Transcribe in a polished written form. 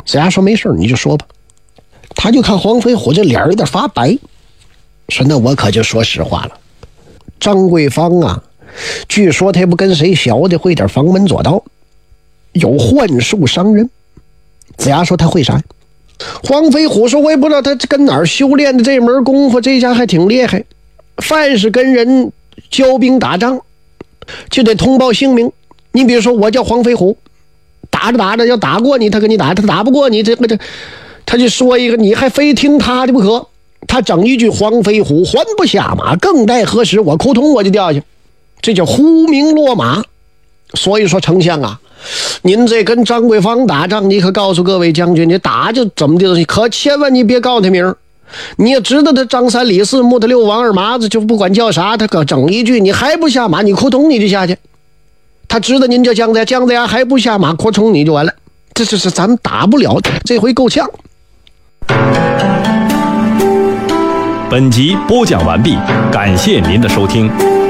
子牙说没事，你就说吧。他就看黄飞虎这脸有点发白，说那我可就说实话了，张桂芳啊，据说他也不跟谁学的，会点旁门左道，有幻术伤人。子牙说他会啥？黄飞虎说我也不知道他跟哪儿修炼的这门功夫，这家还挺厉害，凡是跟人交兵打仗就得通报姓名。你比如说我叫黄飞虎，打着打着要打过你，他跟你打，他打不过你，这他就说一个，你还非听他的不可。他整一句黄飞虎还不下马，更待何时？我口通我就掉下，这叫呼名落马。所以说丞相啊，您这跟张桂芳打仗，你可告诉各位将军，你打就怎么的，可千万你别告他名。你也知道他张三李四木他六王二麻子，就不管叫啥，他可整一句，你还不下马，你口通你就下去。他知道您叫姜子牙，姜子牙还不下马，口通你就完了。这咱们打不了，这回够呛。 本集播讲完毕，感谢您的收听。